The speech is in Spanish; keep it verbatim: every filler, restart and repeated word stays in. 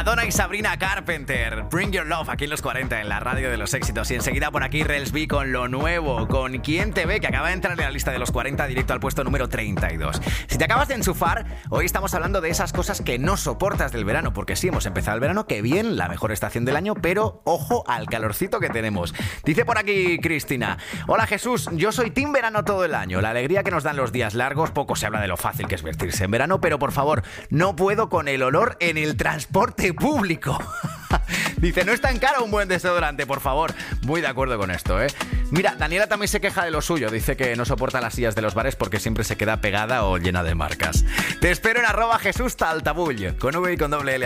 Madonna y Sabrina Carpenter, Bring Your Love, aquí en los cuarenta, en la radio de los éxitos. Y enseguida por aquí Rels B con lo nuevo, con Quién te ve, que acaba de entrar en la lista de los cuarenta directo al puesto número treinta y dos. Si te acabas de enchufar, hoy estamos hablando de esas cosas que no soportas del verano, porque sí, hemos empezado el verano, que bien, la mejor estación del año, pero ojo al calorcito que tenemos. Dice por aquí Cristina: hola Jesús, yo soy team verano todo el año. La alegría que nos dan los días largos, poco se habla de lo fácil que es vestirse en verano, pero por favor, no puedo con el olor en el transporte público. Dice, no es tan caro un buen desodorante, por favor. Muy de acuerdo con esto, ¿eh? Mira, Daniela también se queja de lo suyo. Dice que no soporta las sillas de los bares porque siempre se queda pegada o llena de marcas. Te espero en arroba Jesús Taltabull, con V y con doble L.